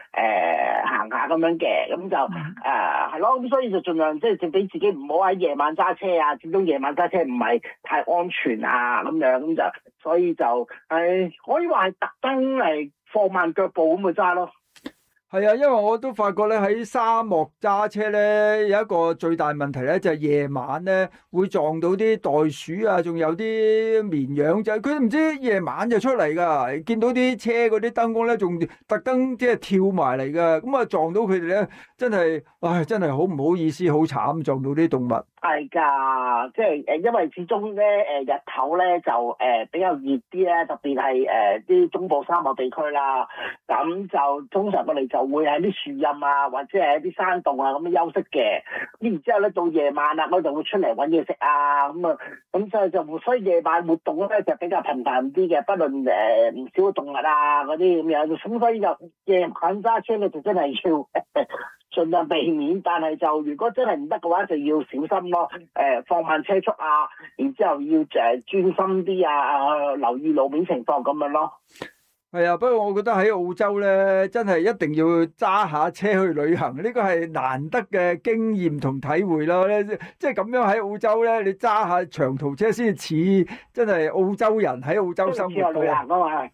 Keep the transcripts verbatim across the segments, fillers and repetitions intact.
呃、行下咁樣嘅，咁就誒係咯，咁所以就盡量即係俾自己唔好喺夜晚揸車啊，始終夜晚揸車唔係太安全啊咁樣，咁就所以就係、呃、可以話係特登嚟放慢腳步咁去揸咯。 係啊，因為我都發覺咧喺沙漠揸車咧有一個最大問題咧，就係夜晚咧會撞到啲袋鼠啊，仲有啲綿羊仔，佢唔知夜晚就出嚟噶，見到啲車嗰啲燈光咧，仲特登即係跳埋嚟噶，咁啊撞到佢哋咧，真係唉，真係好唔好意思，好慘撞到啲動物。 係㗎，即係誒，因為始終咧誒日頭咧就誒、呃、比較熱啲咧，特別係誒啲中部沙漠地區啦。咁就通常我哋就會喺啲樹蔭啊，或者係一啲山洞啊咁樣休息嘅。咁然之後咧到夜晚啦，我就會出嚟揾嘢食啊，咁啊，咁所以就所以夜晚活動咧就比較頻繁啲嘅，不論誒唔、呃、少嘅動物啊嗰啲咁樣。咁所以就夜晚揸車咧就真係要盡量避免，但係就如果真係唔得嘅話，就要小心咯。誒、呃，放慢車速啊，然之後要誒專心啲啊，留意路面情況咁樣咯。 係啊，不過我覺得喺澳洲咧，真係一定要揸下車去旅行，呢個係難得嘅經驗同體會咯。即係咁樣喺澳洲咧，你揸下長途車先似真係澳洲人喺澳洲生活旅行啊嘛。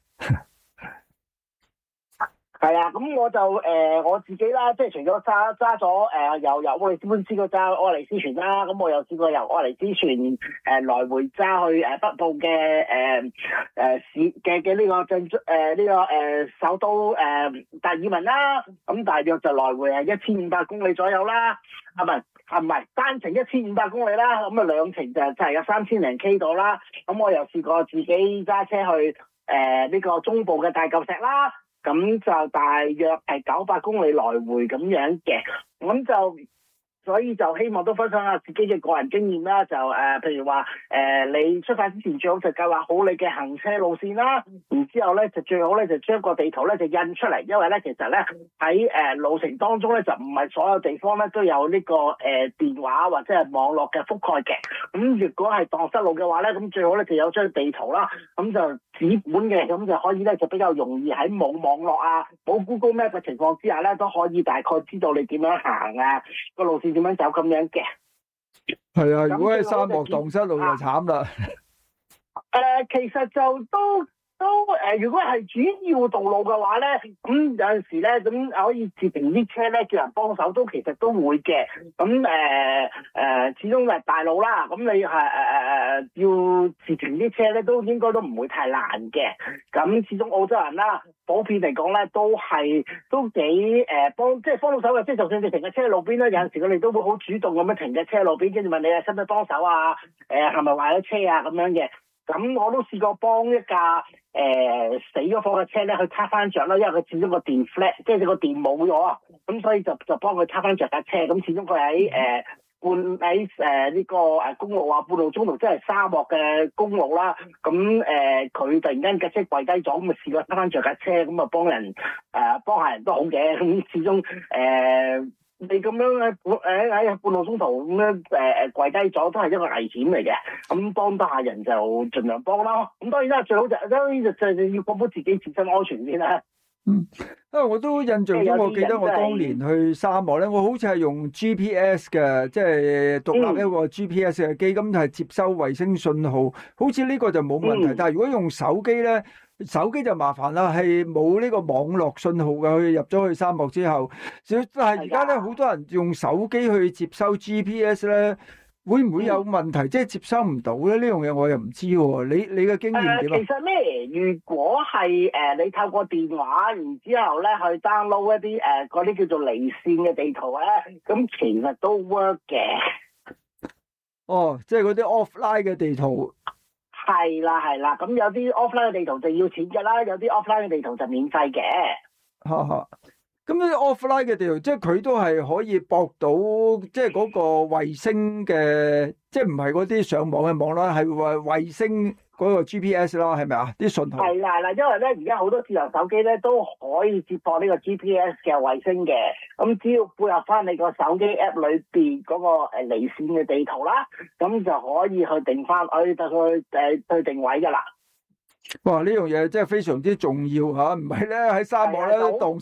係啊，咁我就誒、呃、我自己啦，即係除咗揸揸咗誒由由我哋試試過揸柯尼斯泉啦，咁我又試過由柯尼斯泉誒、呃、來回揸去誒北部嘅誒誒市嘅嘅呢個鎮誒呢個誒、呃、首都誒、呃、達爾文啦，咁大約就來回係一千五百公里左右啦，係咪？係唔係單程一千五百公里啦？咁啊兩程就就係有三千零 K 度啦。咁我又試過自己揸車去誒呢、呃這個中部嘅大舊石啦。咁就大約係九百公里來回咁樣嘅，咁就所以就希望都分享下自己嘅個人經驗啦。就誒、呃，譬如話誒、呃，你出發之前最好就計劃好你嘅行車路線啦，然之後咧就最好咧就將個地圖咧就印出嚟，因為咧其實咧喺誒路程當中咧就唔係所有地方咧都有呢、這個誒、呃、電話或者係網絡嘅覆蓋嘅。咁如果係蕩失路嘅話咧，咁最好咧就有張地圖啦，咁就紙本嘅，咁就可以咧就比較容易喺冇網絡啊、冇 Google Map 嘅情況之下咧，都可以大概知道你點樣行啊，個路線點樣走咁樣嘅。 係啊，如果喺沙漠蕩失路就慘啦。誒、 呃，其實就都。都誒、呃，如果係主要道路嘅話咧，咁有陣時咧，咁可以截停啲車咧，叫人幫手都其實都會嘅。咁誒誒，始終係大路啦，咁你係誒誒誒要截停啲車咧，都應該都唔會太難嘅。咁始終澳洲人啦，普遍嚟講咧，都係都幾誒幫，即係幫到手嘅。即係就算你停嘅車喺路邊咧，有陣時佢哋都會好主動咁樣停嘅車喺路邊，跟住問你啊，使唔使幫手啊？誒係咪壞咗車啊？咁樣嘅。咁我都試過幫一架誒、呃、死咗火嘅車咧去撻翻着啦，因為佢始終個電 flat，即係個電冇咗啊，咁所以就就幫佢撻翻着架車。咁始終佢喺誒半喺誒呢個誒公路啊，半路中途即係沙漠嘅公路啦。咁誒佢突然間架車跪低咗，咁咪試過撻翻着架車，咁啊幫人誒、呃、幫下人都好嘅。咁始終誒。呃你咁樣喺半誒喺半路中途咁樣誒誒跪低咗，都係一個危險嚟嘅。咁幫得下人就盡量幫咯。咁當然啦，最好就當然就就要確保自己自身安全先啦。 嗯，因為我都印象中，我記得我當年去沙漠咧，我好似係用 G P S 嘅，即係獨立一個 G P S 嘅機，咁係接收衛星信號，好似呢個就冇問題。但係如果用手機咧，手機就麻煩啦，係冇呢個網絡信號嘅。佢入咗去沙漠之後，但係而家咧好多人用手機去接收 G P S 咧。會唔會有問題？嗯、即係接收唔到咧？呢樣嘢我又唔知喎。你你嘅經驗點啊？ 其實咧，如果係誒、呃、你透過電話，然之後咧去 download 一啲誒嗰啲叫做離線嘅地圖咧，咁其實都 work 嘅。 哦，即係嗰啲 offline 嘅地圖。 係啦係啦，咁有啲 offline 嘅地圖就要錢㗎啦，有啲 offline 嘅地圖就免費嘅。 哈哈。咁呢啲 offline 嘅地圖，即係佢都係可以駁到，即係嗰個衛星嘅，即係唔係嗰啲上網嘅網啦，係衛衛星嗰個 G P S 啦，係咪啊？啲信號係啦係啦，因為咧而家好多智能手機咧都可以接駁呢個 G P S 嘅衛星嘅，咁只要配合翻你個手機 app 裏邊嗰個誒離線嘅地圖啦，咁就可以去定翻，去去誒去定位噶啦。 哇！呢樣嘢真係非常之重要嚇，唔係咧喺沙漠咧蕩